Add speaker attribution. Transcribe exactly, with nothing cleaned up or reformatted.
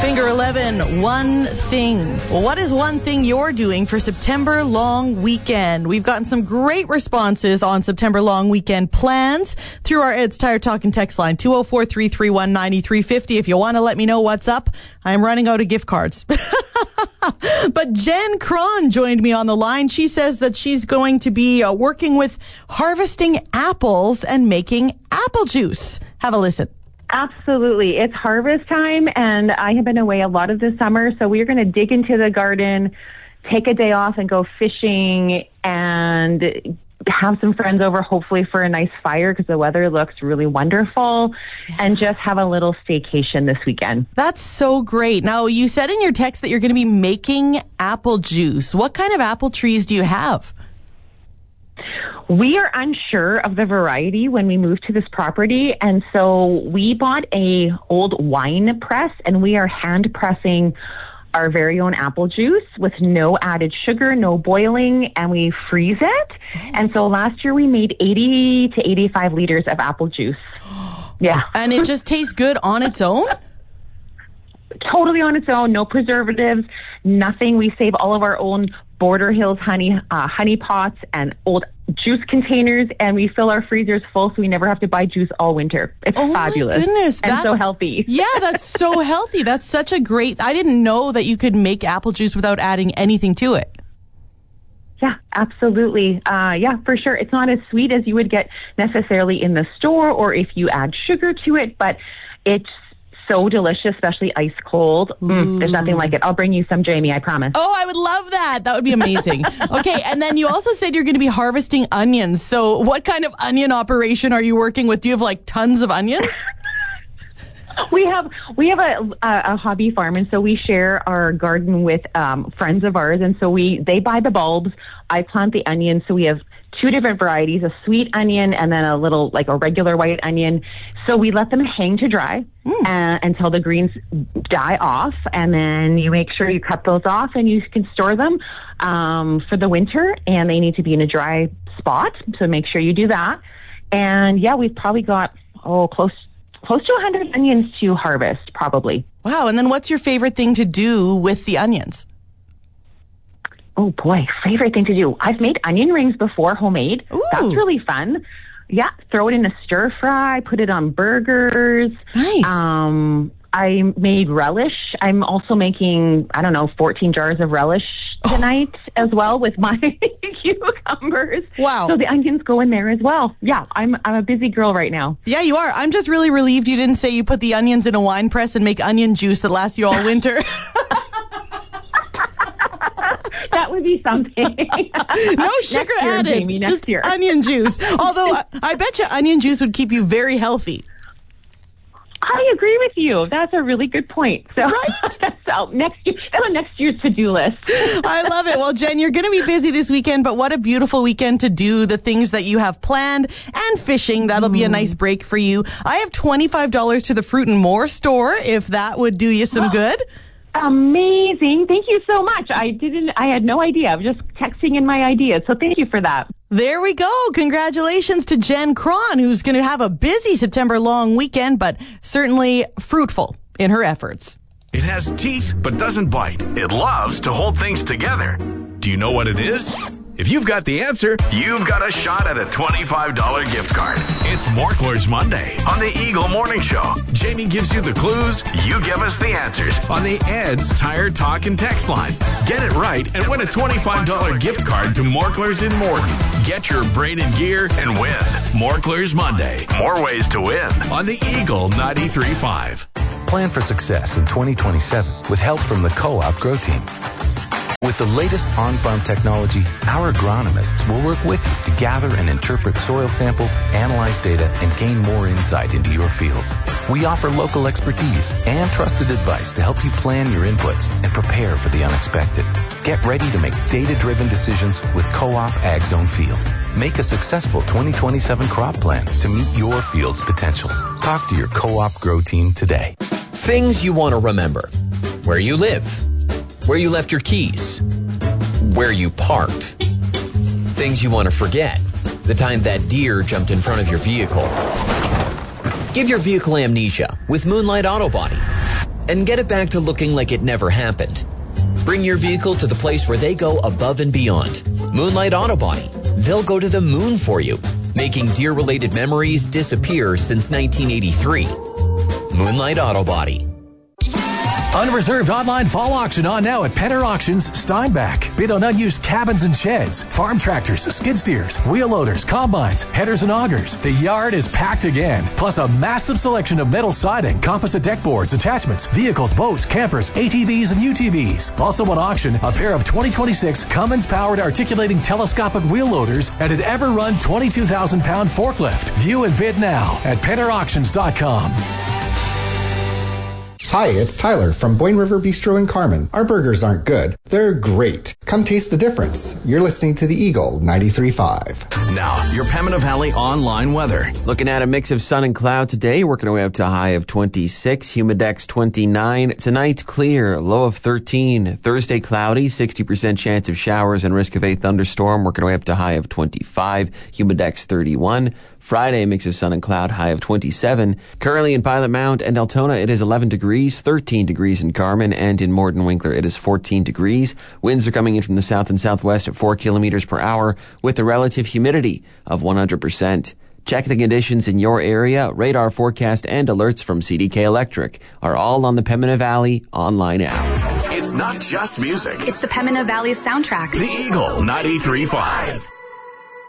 Speaker 1: Finger eleven, one thing. Well, what is one thing you're doing for September long weekend? We've gotten some great responses on September long weekend plans through our Ed's Tire Talk and text line, two oh four, three three one, nine three five oh. If you want to let me know what's up, I'm running out of gift cards. But Jen Cron joined me on the line. She says that she's going to be uh, working with harvesting apples and making apple juice. Have a listen.
Speaker 2: Absolutely. It's harvest time, and I have been away a lot of the summer, so we're going to dig into the garden, take a day off, and go fishing, and have some friends over, hopefully for a nice fire, because the weather looks really wonderful, yeah. and just have a little staycation this weekend.
Speaker 1: That's so great. Now, you said in your text that you're going to be making apple juice. What kind of apple trees do you have?
Speaker 2: We are unsure of the variety when we moved to this property, and so we bought a old wine press, and we are hand pressing our very own apple juice with no added sugar, no boiling, and we freeze it. And so last year we made eighty to eighty-five liters of apple juice. Yeah.
Speaker 1: And it just tastes good on its own?
Speaker 2: Totally on its own, no preservatives, nothing. We save all of our own Border Hills honey uh, honey pots and old juice containers, and we fill our freezers full so we never have to buy juice all winter. It's
Speaker 1: oh
Speaker 2: fabulous.
Speaker 1: My goodness,
Speaker 2: and
Speaker 1: that's,
Speaker 2: so healthy.
Speaker 1: Yeah, that's so healthy. That's such a great... I didn't know that you could make apple juice without adding anything to it.
Speaker 2: Yeah, absolutely. Uh, yeah, for sure. It's not as sweet as you would get necessarily in the store or if you add sugar to it, but it's so delicious, especially ice cold. Mm, there's nothing like it. I'll bring you some, Jamie, I promise.
Speaker 1: Oh, I would love that. That would be amazing. Okay, and then you also said you're going to be harvesting onions. So what kind of onion operation are you working with? Do you have like tons of onions?
Speaker 2: We have we have a, a a hobby farm, and so we share our garden with um, friends of ours, and so we they buy the bulbs. I plant the onions, so we have two different varieties, a sweet onion and then a little, like a regular white onion. So we let them hang to dry mm. uh, until the greens die off. And then you make sure you cut those off and you can store them um, for the winter. And they need to be in a dry spot. So make sure you do that. And yeah, we've probably got, oh, close, close to one hundred onions to harvest, probably.
Speaker 1: Wow. And then what's your favorite thing to do with the onions?
Speaker 2: Oh, boy, favorite thing to do. I've made onion rings before, homemade.
Speaker 1: Ooh.
Speaker 2: That's really fun. Yeah, throw it in a stir fry, put it on burgers.
Speaker 1: Nice.
Speaker 2: Um, I made relish. I'm also making, I don't know, fourteen jars of relish tonight oh. as well with my cucumbers.
Speaker 1: Wow.
Speaker 2: So the onions go in there as well. Yeah, I'm I'm a busy girl right now.
Speaker 1: Yeah, you are. I'm just really relieved you didn't say you put the onions in a wine press and make onion juice that lasts you all winter.
Speaker 2: That would be something.
Speaker 1: No sugar
Speaker 2: next year,
Speaker 1: added.
Speaker 2: Jamie, next
Speaker 1: just
Speaker 2: year.
Speaker 1: Onion juice. Although I, I bet you onion juice would keep you very healthy.
Speaker 2: I agree with you. That's a really good point. So,
Speaker 1: right?
Speaker 2: so next year, that's on next year's to-do list.
Speaker 1: I love it. Well, Jen, you're going to be busy this weekend, but what a beautiful weekend to do the things that you have planned, and fishing. That'll mm. be a nice break for you. I have twenty-five dollars to the Fruit and More store, if that would do you some good.
Speaker 2: Amazing. Thank you so much. I didn't, I had no idea. I was just texting in my ideas. So thank you for that.
Speaker 1: There we go. Congratulations to Jen Cron, who's going to have a busy September long weekend, but certainly fruitful in her efforts.
Speaker 3: It has teeth, but doesn't bite. It loves to hold things together. Do you know what it is? If you've got the answer, you've got a shot at a twenty-five dollars gift card. It's Morklers Monday on the Eagle Morning Show. Jamie gives you the clues, you give us the answers on the Ed's Tire Talk and text line. Get it right and win a twenty-five dollars gift card to Morklers in Morton. Get your brain in gear and win. Morklers Monday. More ways to win on the Eagle ninety-three point five.
Speaker 4: Plan for success in twenty twenty-seven with help from the Co-op Grow Team. With the latest on-farm technology, our agronomists will work with you to gather and interpret soil samples, analyze data, and gain more insight into your fields. We offer local expertise and trusted advice to help you plan your inputs and prepare for the unexpected. Get ready to make data-driven decisions with Co-op Ag Zone Field. Make a successful twenty twenty-seven crop plan to meet your field's potential. Talk to your Co-op Grow Team today.
Speaker 5: Things you want to remember. Where you live. Where you left your keys. Where you parked. Things you want to forget. The time that deer jumped in front of your vehicle. Give your vehicle amnesia with Moonlight Auto Body. and get it back to looking like it never happened. Bring your vehicle to the place where they go above and beyond. Moonlight Auto Body. They'll go to the moon for you, making deer-related memories disappear since nineteen eighty-three. Moonlight Auto Body.
Speaker 6: Unreserved online fall auction on now at Penner Auctions, Steinbach. Bid on unused cabins and sheds, farm tractors, skid steers, wheel loaders, combines, headers and augers. The yard is packed again. Plus a massive selection of metal siding, composite deck boards, attachments, vehicles, boats, campers, A T Vs, and U T Vs. Also on auction, a pair of twenty twenty-six Cummins-powered articulating telescopic wheel loaders and an ever-run twenty-two thousand pound forklift. View and bid now at penner auctions dot com.
Speaker 7: Hi, it's Tyler from Boyne River Bistro in Carman. Our burgers aren't good. They're great. Come taste the difference. You're listening to the Eagle ninety-three point five.
Speaker 3: Now, your Pembina Valley online weather.
Speaker 8: Looking at a mix of sun and cloud today, working our way up to a high of twenty-six, humidex twenty-nine. Tonight, clear, low of thirteen. Thursday, cloudy, sixty percent chance of showers and risk of a thunderstorm, working our way up to a high of twenty-five, humidex thirty-one. Friday, mix of sun and cloud, high of twenty-seven. Currently in Pilot Mount and Altona, it is eleven degrees, thirteen degrees in Carman, and in Morden Winkler, it is fourteen degrees. Winds are coming in from the south and southwest at four kilometers per hour with a relative humidity of one hundred percent. Check the conditions in your area. Radar forecast and alerts from C D K Electric are all on the Pembina Valley online app.
Speaker 3: It's not just music.
Speaker 9: It's the Pembina Valley soundtrack.
Speaker 3: The Eagle ninety-three point five.